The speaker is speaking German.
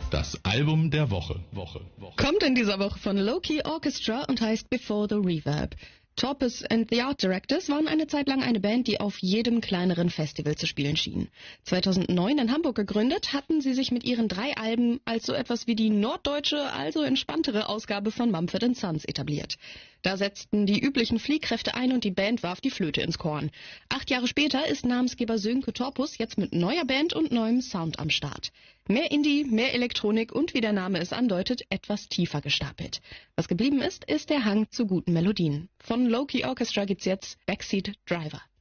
Das Album der Woche. Kommt in dieser Woche von Low-Key Orchestra und heißt Before the Reverb. Torpus and the Art Directors waren eine Zeit lang eine Band, die auf jedem kleineren Festival zu spielen schien. 2009 in Hamburg gegründet, hatten sie sich mit ihren 3 Alben als so etwas wie die norddeutsche, also entspanntere Ausgabe von Mumford & Sons etabliert. Da setzten die üblichen Fliehkräfte ein und die Band warf die Flöte ins Korn. 8 Jahre später ist Namensgeber Sönke Torpus jetzt mit neuer Band und neuem Sound am Start. Mehr Indie, mehr Elektronik und, wie der Name es andeutet, etwas tiefer gestapelt. Was geblieben ist, ist der Hang zu guten Melodien. Von Low-Key Orchestra gibt's jetzt Backseat Driver.